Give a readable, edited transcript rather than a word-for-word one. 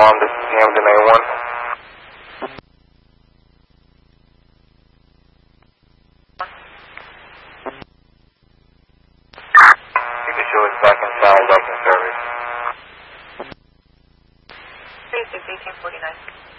alarm. This is Hamden A1. You can show us back inside, back in service. 36, 1849.